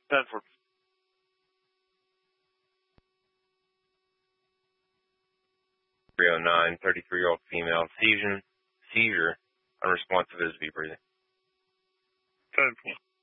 10-4. 309, 33-year-old female, seizure, unresponsive as V breathing. 10-4.